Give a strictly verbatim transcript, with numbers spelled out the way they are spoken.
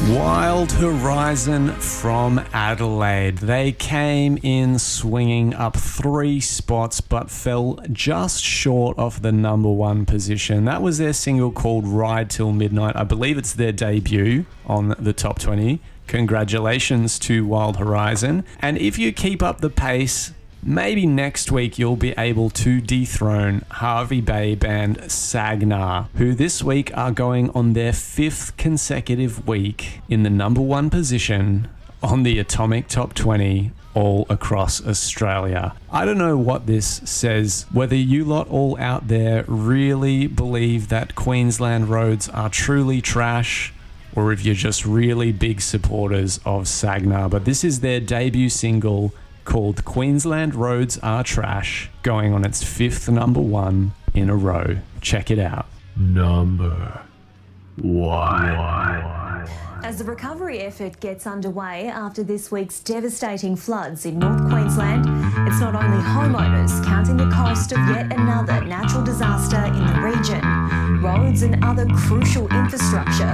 Wild Horizon from Adelaide. They came in swinging up three spots but fell just short of the number one position. That was their single called Ride Till Midnight. I believe it's their debut on the top twenty. Congratulations to Wild Horizon. And if you keep up the pace, maybe next week you'll be able to dethrone Hervey Bay band Sagnar, who this week are going on their fifth consecutive week in the number one position on the Atomic Top twenty all across Australia. I don't know what this says, whether you lot all out there really believe that Queensland roads are truly trash, or if you're just really big supporters of Sagnar, but this is their debut single called Queensland Roads Are Trash, going on its fifth number one in a row. Check it out. Number one. As the recovery effort gets underway after this week's devastating floods in North Queensland, it's not only homeowners counting the cost of yet another natural disaster in the region. Roads and other crucial infrastructure